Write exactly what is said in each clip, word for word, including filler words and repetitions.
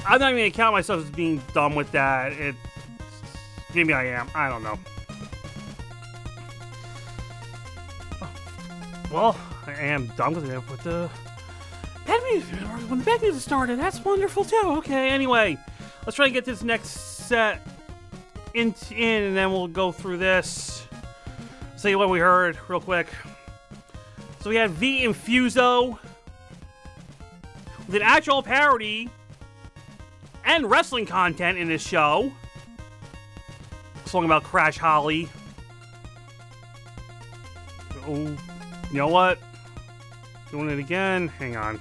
I'm not even gonna count myself as being dumb with that. It, maybe I am. I don't know. Well, I am dumb because I put the bad music when the bad music started. That's wonderful too. Okay. Anyway, let's try and get this next set in, in and then we'll go through this. I'll tell you what we heard real quick. So we had V Infuso with an actual parody and wrestling content in this show. A song about Crash Holly. Oh, you know what? Doing it again. Hang on.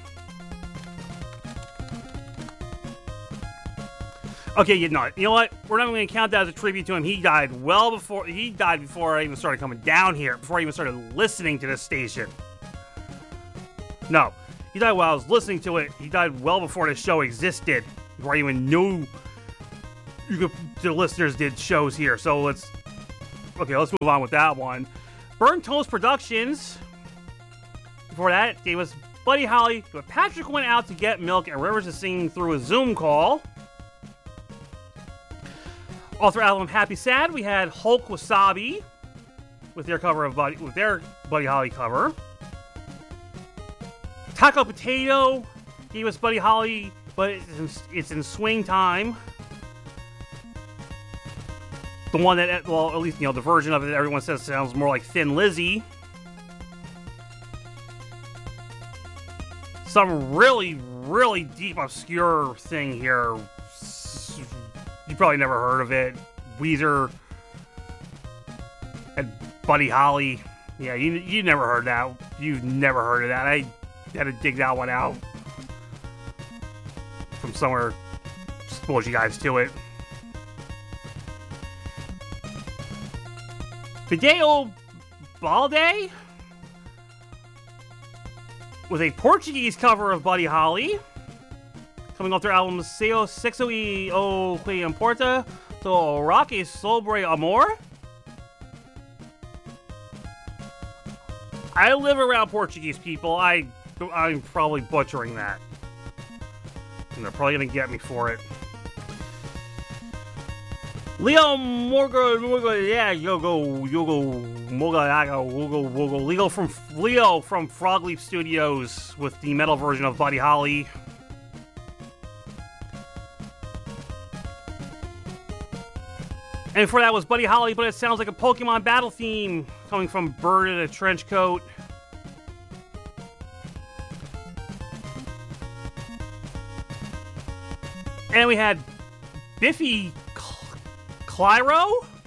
Okay, you know, you know what? We're not even going to count that as a tribute to him. He died well before he died before I even started coming down here. Before I even started listening to this station. No, he died while I was listening to it. He died well before the show existed. Before I even knew you could, the listeners did shows here. So let's okay, let's move on with that one. Burnt Toast Productions. Before that, gave us Buddy Holly. But Patrick went out to get milk, and Rivers is singing through a Zoom call. Author album Happy Sad. We had Hulk Wasabi with their cover of Buddy with their Buddy Holly cover. Taco Potato gave us Buddy Holly, but it's in, it's in Swing Time. The one that, well, at least, you know, the version of it everyone says sounds more like Thin Lizzy. Some really, really deep, obscure thing here. You probably never heard of it. Weezer and Buddy Holly. Yeah, you you never heard that. You've never heard of that. I had to dig that one out from somewhere. Expose you guys to it. Fideo Balde with a Portuguese cover of Buddy Holly. Coming off their album Seo Sexo e o que importa, so rock e sobre amor. I live around Portuguese people. I, I'm probably butchering that. And they're probably going to get me for it. Leo Morga, Morga, yeah, Yogo, Yogo, Moga, Yago, Wogo, Wogo. Leo from, Leo from Frogleaf Studios with the metal version of Buddy Holly. And before that was Buddy Holly, but it sounds like a Pokemon battle theme coming from Bird in a Trench Coat. And we had Biffy Clyro,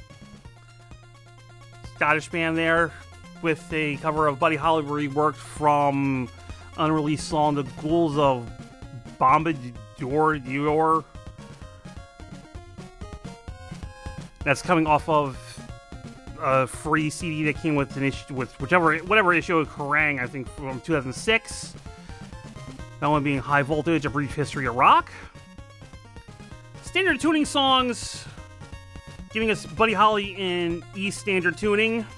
Scottish band there, with a cover of Buddy Holly reworked from unreleased song The Ghouls of Bombador. That's coming off of a free C D that came with an issue with whichever whatever issue of Kerrang, I think from two thousand six. That one being High Voltage, A Brief History of Rock. Standard tuning songs, giving us Buddy Holly in E standard tuning.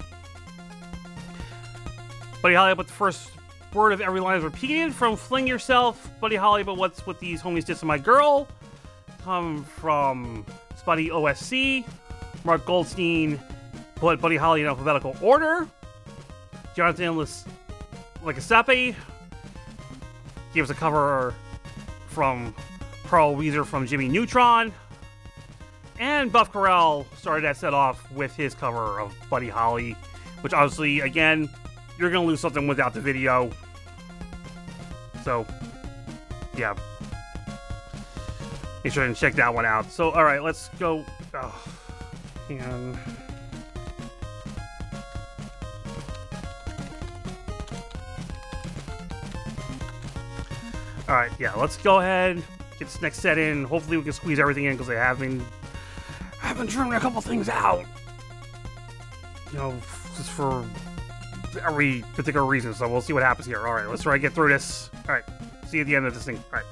Buddy Holly, but the first word of every line is repeated from Fling Yourself. Buddy Holly, but what's what these homies did to my girl? Come from Spuddy O S C, Mark Goldstein put Buddy Holly in alphabetical order. Jonathan Lacasappi gave us a cover from Carl Weezer from Jimmy Neutron. And Buff Corral started that set off with his cover of Buddy Holly, which obviously, again, you're going to lose something without the video. So, yeah. Make sure and check that one out. So, alright, let's go. Oh, and alright, yeah, let's go ahead, get this next set in. Hopefully we can squeeze everything in because I have been, I've been trimming a couple things out. You know, just for every particular reason. So we'll see what happens here. Alright, let's try to get through this. Alright, see you at the end of this thing. Alright.